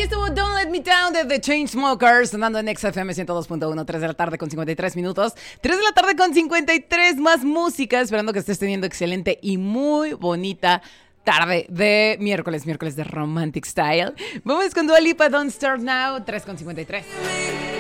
estuvo Don't Let Me Down de The Chainsmokers, sonando en XFM 102.1, 3 de la tarde con 53 minutos. 3 de la tarde con 53, más música. Esperando que estés teniendo excelente y muy bonita tarde de miércoles de Romantic Style. Vamos con Dua Lipa, Don't Start Now, 3 con 53.